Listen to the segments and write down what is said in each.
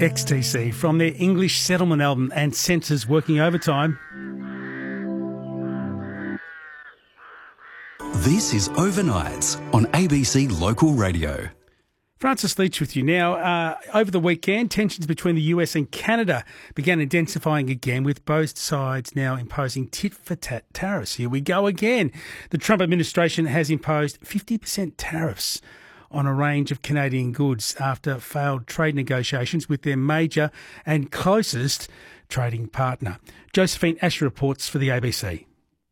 XTC from their English Settlement album and Senses Working Overtime. This is Overnights on ABC Local Radio. Francis Leach with you now. Over the weekend, tensions between the US and Canada began intensifying again, with both sides now imposing tit-for-tat tariffs. Here we go again. The Trump administration has imposed 50% tariffs on a range of Canadian goods after failed trade negotiations with their major and closest trading partner. Josephine Asher reports for the ABC.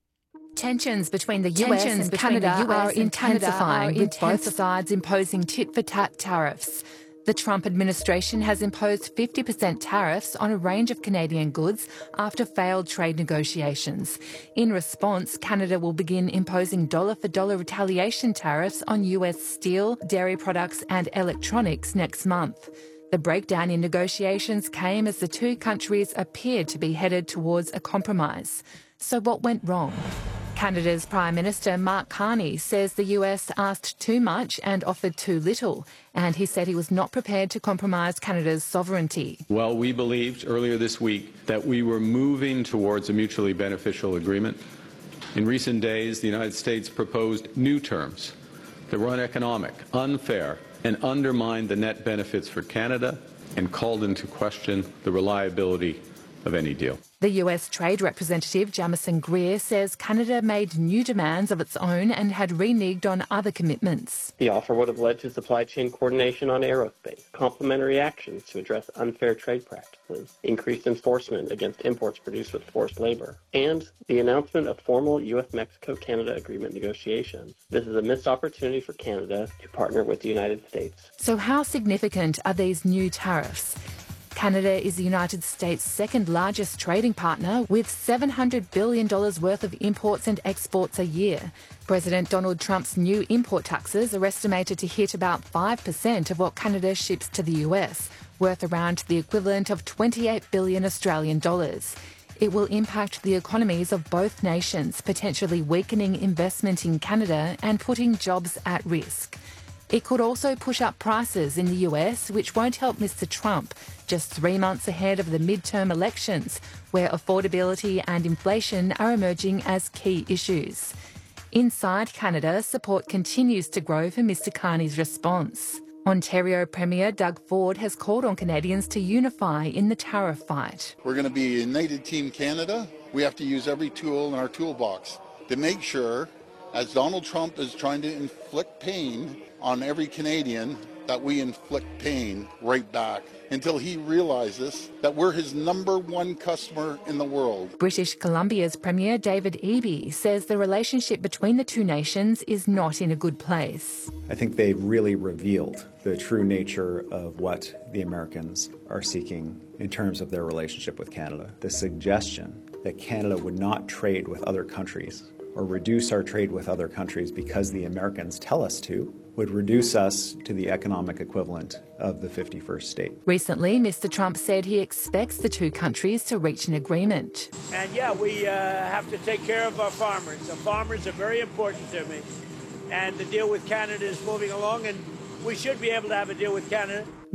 Tensions between the US and Canada are intensifying, with both sides imposing tit-for-tat tariffs. The Trump administration has imposed 50% tariffs on a range of Canadian goods after failed trade negotiations. In response, Canada will begin imposing dollar-for-dollar retaliation tariffs on US steel, dairy products and electronics next month. The breakdown in negotiations came as the two countries appeared to be headed towards a compromise. So what went wrong? Canada's Prime Minister Mark Carney says the US asked too much and offered too little, and he said he was not prepared to compromise Canada's sovereignty. Well, we believed earlier this week that we were moving towards a mutually beneficial agreement. In recent days, the United States proposed new terms that were uneconomic, unfair, and undermined the net benefits for Canada and called into question the reliability of any deal. The US Trade Representative Jamieson Greer says Canada made new demands of its own and had reneged on other commitments. The offer would have led to supply chain coordination on aerospace, complementary actions to address unfair trade practices, increased enforcement against imports produced with forced labor, and the announcement of formal US-Mexico-Canada agreement negotiations. This is a missed opportunity for Canada to partner with the United States. So how significant are these new tariffs? Canada is the United States' second largest trading partner, with $700 billion worth of imports and exports a year. President Donald Trump's new import taxes are estimated to hit about 5% of what Canada ships to the US, worth around the equivalent of 28 billion Australian dollars. It will impact the economies of both nations, potentially weakening investment in Canada and putting jobs at risk. It could also push up prices in the US, which won't help Mr. Trump, just 3 months ahead of the midterm elections, where affordability and inflation are emerging as key issues. Inside Canada, support continues to grow for Mr. Carney's response. Ontario Premier Doug Ford has called on Canadians to unify in the tariff fight. We're going to be a United Team Canada. We have to use every tool in our toolbox to make sure, as Donald Trump is trying to inflict pain on every Canadian, that we inflict pain right back until he realizes that we're his number one customer in the world. British Columbia's Premier David Eby says the relationship between the two nations is not in a good place. I think they've really revealed the true nature of what the Americans are seeking in terms of their relationship with Canada. The suggestion that Canada would not trade with other countries or reduce our trade with other countries because the Americans tell us to would reduce us to the economic equivalent of the 51st state. Recently, Mr. Trump said he expects the two countries to reach an agreement. And yeah, we have to take care of our farmers. The farmers are very important to me. And the deal with Canada is moving along, and we should be able to have a deal with Canada.